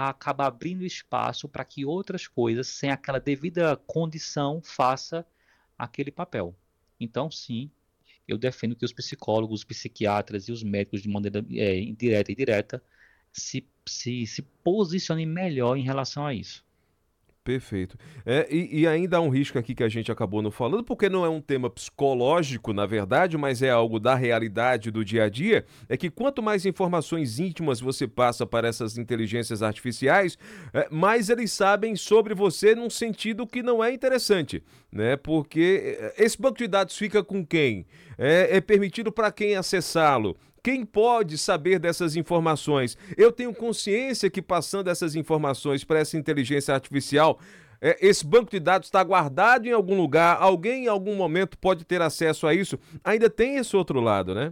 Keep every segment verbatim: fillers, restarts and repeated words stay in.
acaba abrindo espaço para que outras coisas, sem aquela devida condição, faça aquele papel. Então, sim, eu defendo que os psicólogos, os psiquiatras e os médicos, de maneira é, indireta e direta, se, se, se posicionem melhor em relação a isso. Perfeito. É, e, e ainda há um risco aqui que a gente acabou não falando, porque não é um tema psicológico, na verdade, mas é algo da realidade do dia a dia, é que quanto mais informações íntimas você passa para essas inteligências artificiais, é, mais eles sabem sobre você num sentido que não é interessante, né? Porque esse banco de dados fica com quem? É, é permitido para quem acessá-lo? Quem pode saber dessas informações? Eu tenho consciência que passando essas informações para essa inteligência artificial, é, esse banco de dados está guardado em algum lugar, alguém em algum momento pode ter acesso a isso. Ainda tem esse outro lado, né?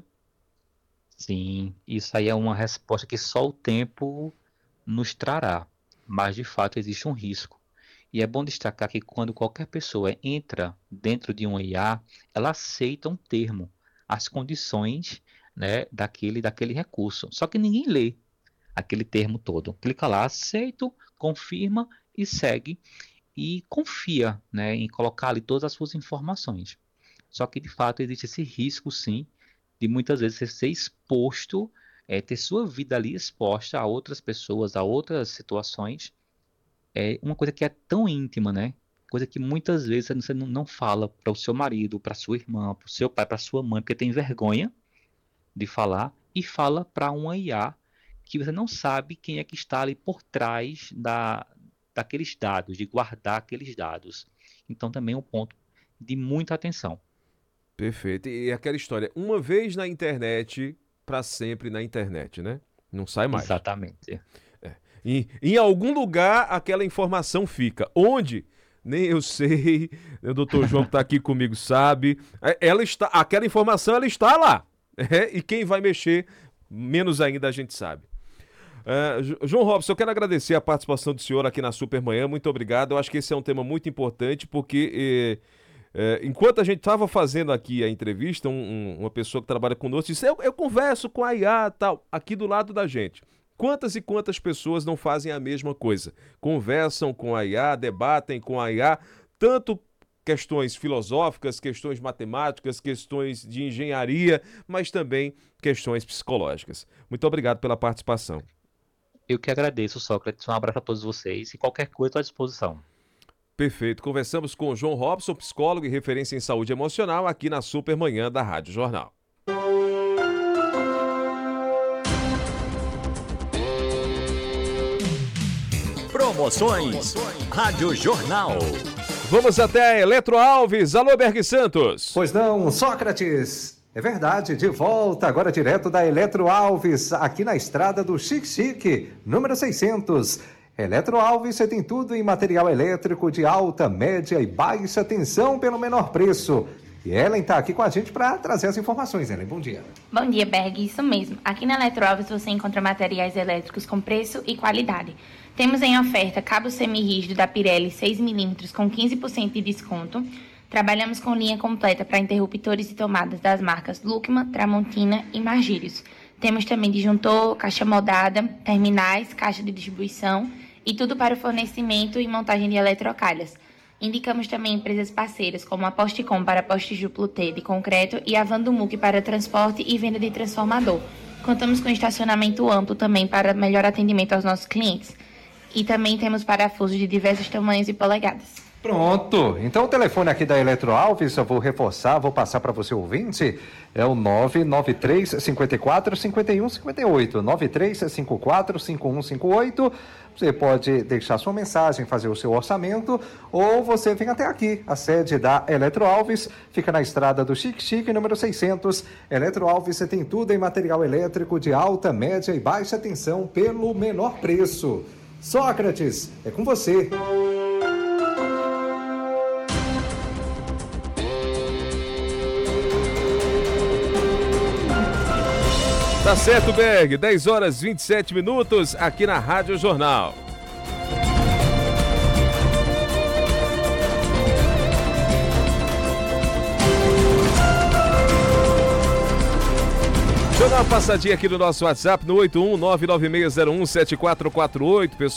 Sim, isso aí é uma resposta que só o tempo nos trará, mas de fato existe um risco. E é bom destacar que quando qualquer pessoa entra dentro de um I A, ela aceita um termo, as condições, né, daquele, daquele recurso. Só que ninguém lê aquele termo todo. Clica lá, aceito, confirma e segue e confia, né, em colocar ali todas as suas informações. Só que de fato existe esse risco, sim, de muitas vezes você ser exposto, é, ter sua vida ali exposta a outras pessoas, a outras situações. É uma coisa que é tão íntima, né? Coisa que muitas vezes você não não fala para o seu marido, para sua irmã, para o seu pai, para sua mãe, porque tem vergonha de falar, e fala para uma I A que você não sabe quem é que está ali por trás da, daqueles dados, de guardar aqueles dados. Então também é um ponto de muita atenção. Perfeito. E aquela história, uma vez na internet, para sempre na internet, né? Não sai mais. Exatamente. E em algum lugar aquela informação fica. Onde? Nem eu sei. O doutor João que está aqui comigo sabe. É, Ela está, aquela informação ela está lá. É, e quem vai mexer, menos ainda a gente sabe. É, Jo- João Robson, eu quero agradecer a participação do senhor aqui na Supermanhã. Muito obrigado. Eu acho que esse é um tema muito importante porque eh, eh, enquanto a gente estava fazendo aqui a entrevista, um- um- uma pessoa que trabalha conosco disse: eu, eu converso com a I A tal, aqui do lado da gente. Quantas e quantas pessoas não fazem a mesma coisa? Conversam com a I A, debatem com a I A, tanto questões filosóficas, questões matemáticas, questões de engenharia, mas também questões psicológicas. Muito obrigado pela participação. Eu que agradeço, Sócrates. Um abraço a todos vocês e qualquer coisa estou à disposição. Perfeito. Conversamos com o João Robson, psicólogo e referência em saúde emocional, aqui na Supermanhã da Rádio Jornal. Promoções. Rádio Jornal. Vamos até a Eletro Alves. Alô, Berg Santos. Pois não, Sócrates. É verdade, de volta agora direto da Eletro Alves, aqui na estrada do Chique Chique, número seiscentos. Eletro Alves, você tem tudo em material elétrico de alta, média e baixa tensão pelo menor preço. E Ellen está aqui com a gente para trazer as informações. Ellen, bom dia. Bom dia, Berg. Isso mesmo. Aqui na Eletroalves você encontra materiais elétricos com preço e qualidade. Temos em oferta cabo semirrígido da Pirelli seis milímetros com quinze por cento de desconto. Trabalhamos com linha completa para interruptores e tomadas das marcas Lukman, Tramontina e Margírios. Temos também disjuntor, caixa moldada, terminais, caixa de distribuição e tudo para o fornecimento e montagem de eletrocalhas. Indicamos também empresas parceiras como a Postecom para postes duplo T de concreto e a Vandumuc para transporte e venda de transformador. Contamos com estacionamento amplo também para melhor atendimento aos nossos clientes. E também temos parafusos de diversos tamanhos e polegadas. Pronto, então o telefone aqui da Eletro Alves, eu vou reforçar, vou passar para você ouvinte, é o nove nove três cinco quatro cinco um cinco oito, nove três cinco quatro cinco um cinco oito. Você pode deixar sua mensagem, fazer o seu orçamento, ou você vem até aqui. A sede da Eletro Alves fica na estrada do Chique Chique, número seiscentos. Eletro Alves, você tem tudo em material elétrico de alta, média e baixa tensão pelo menor preço. Sócrates, é com você. Tá certo, Berg. dez horas e vinte e sete minutos aqui na Rádio Jornal. Deixa eu dar uma passadinha aqui no nosso WhatsApp no oito um nove nove seis zero um sete quatro quatro oito.